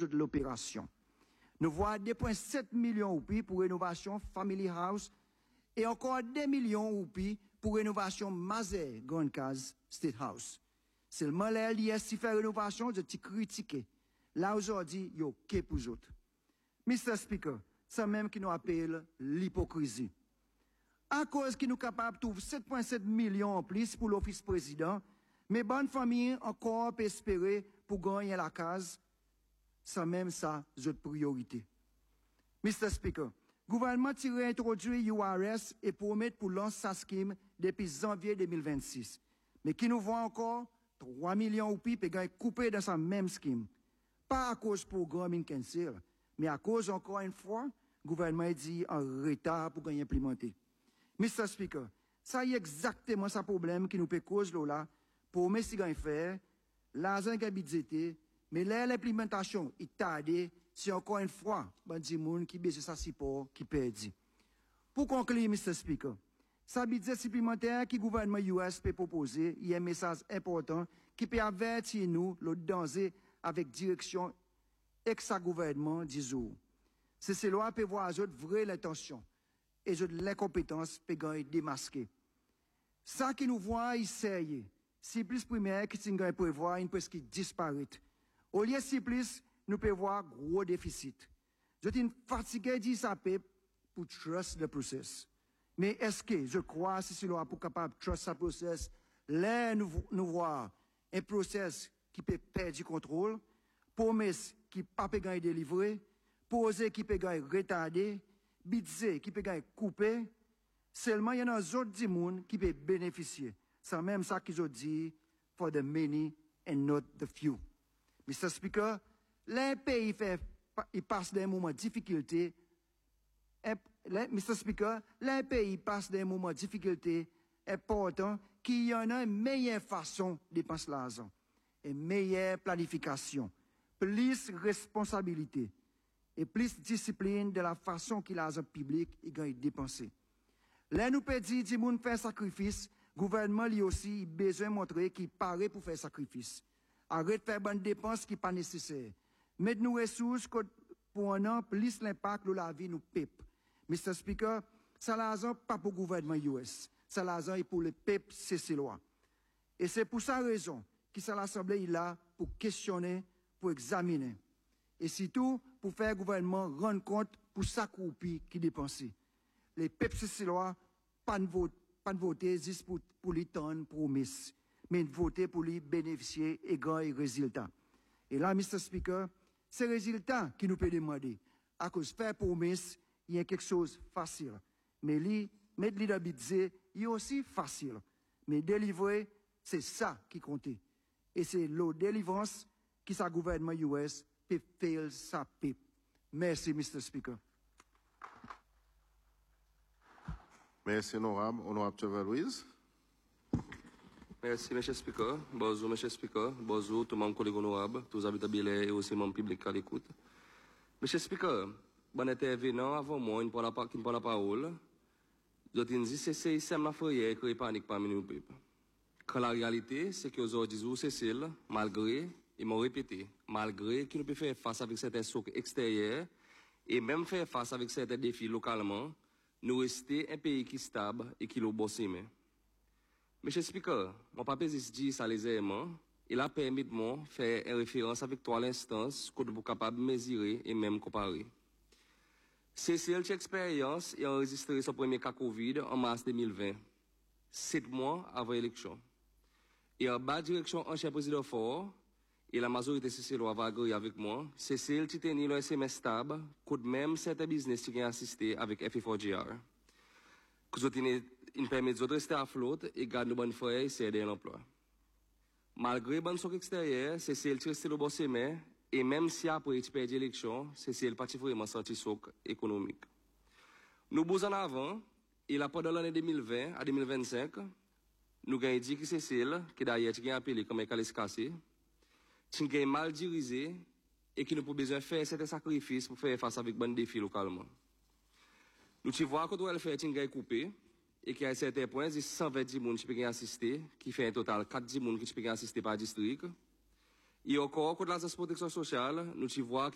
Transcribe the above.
de l'opération. Nous voyons 2,7 millions roupies pour rénovation Family House et encore 2 millions roupies pour rénovation Mazet Grande Case State House. Seulement l'LDS qui fait rénovation, je t'ai critiqué. Là aujourd'hui, il y a OK pour les autres. Mr. Speaker, c'est même qui nous appelle l'hypocrisie. À cause qu'il nous capable de trouver 7,7 millions en plus pour l'office président, mais bonnes familles encore peuvent espérer pour gagner la case, sans même ça, notre priorité. Mr. Speaker, le gouvernement a introduit URS et promet pour lancer sa scheme depuis janvier 2026. Mais qui nous voit encore 3 millions ou plus peuvent couper dans sa même scheme. Pas à cause du programme cancel, mais à cause, encore une fois, le gouvernement a dit en retard pour gagner implémenter. Mr. Speaker, ça y est exactement ce problème qui nous peut causer là, pour mettre ce faire, l'argent qui est budgété, mais l'implémentation est tardée, c'est encore une fois, ben dit moun qui baisse sa support qui perdit. Pour conclure, Mr. Speaker, ça budget supplémentaire que le gouvernement US peut proposer, il y a un message important qui peut avertir nous le danger avec direction ex-gouvernement disons. Ces lois peuvent voir une vraie intention et l'incompétence peut être démasquée. Ça qui nous voit ici, c'est plus primaire qui nous prévoit une presque disparaît. Au lieu de plus, nous pouvons voir gros déficit. Je suis fatigué de ça pour trust le process. Mais est-ce que je crois que c'est cela pour capable de trust ce process, là nous voir un process qui peut perdre du contrôle, promesse qui pas peut gagner délivré, posé qui peut gagner retardé, budget qui peut gagner coupé, seulement il y en a d'autres du monde qui peut bénéficier. C'est même ça qu'ils ont dit, for the many and not the few. Mr. Speaker, les pays passent des moments de difficulté. Mr. Speaker, les pays passent des moments de difficulté importants qu'il y en a une meilleure façon de dépenser l'argent, une meilleure planification, plus responsabilité et plus discipline de la façon que l'argent public est dépensé. Là, nous peut dire, du monde fait sacrifice, le gouvernement lui aussi, il a besoin de montrer qu'il paraît pour faire sacrifice. Arrête de faire bonnes dépenses qui ne sont pas nécessaires. Mettre nos ressources pour un an, plus l'impact de la vie nous pipe. Mr. Speaker, ça l'argent pas pour le gouvernement US. Ça l'argent est pour le peuple, c'est ses lois. Et c'est pour sa raison que l'Assemblée est là pour questionner, pour examiner. Et surtout, pour faire le gouvernement rendre compte pour sa croupi qui dépense. Les peuples, c'est ses lois, pas de voter juste pour les tonnes promesses, mais de voter pour les bénéficier et gagner résultats. Et là, Mr. Speaker, c'est le résultat qui nous peut demander. À cause de faire promesse, il y a quelque chose de facile. Mais mettre le budget, il est aussi facile. Mais délivrer, c'est ça qui compte. Et c'est la délivrance qui sa gouvernement US peut faire sa pipe. Merci, Mr. Speaker. Merci, honorable Trevor Louise. Merci, M. Speaker. Bonjour, M. Speaker. Bonjour, tout le monde collègue honorable, tous les habitants et aussi les membres publics à l'écoute. M. Speaker, bon intervenant avant moi, qui ne prend la parole, je te dis que c'est ici la foyer qui panique parmi nous. Quand la réalité, c'est qu'aujourd'hui, c'est celle, malgré, ils m'ont répété, malgré qu'ils ne peuvent faire face avec certains chocs extérieurs et même faire face avec certains défis localement, nous restons un pays qui est stable et qui est au bon chemin. Monsieur Speaker, mon papa dit ça légèrement, il a permis de moi faire une référence avec trois instances que vous êtes capable de mesurer et même comparer. C'est cette expérience et enregistré son premier cas Covid en mars 2020, 7 mois avant l'élection. Et en bas de direction ancien président fort, et la majorité CCLO va agréer avec moi, c'est celle qui tenait le SMS stable, que même certains business qui ont assisté avec FF4GR. Que nous permet de rester à flotte et garder nos bonnes frères et céder l'emploi. Malgré bonne socle extérieure, c'est celle qui reste le bon chemin, et même si après tu perds l'élection, c'est celle qui vraiment sorti socle économique. Nous bousons en avant, et là pendant l'année 2020 à 2025, nous avons dit que c'est celle qui d'ailleurs qui a appelé comme un calice cassé, qui est mal dirigé et qui nous peut besoin de faire certains sacrifices pour faire face avec bon défis localement. Nous tu vois que doit le faire est coupé et qu'il y a certains points, il 120 personnes qui peuvent assister, qui fait un total 4 personnes qui peuvent assister par district. Et encore, que de la protection sociale, nous tu vois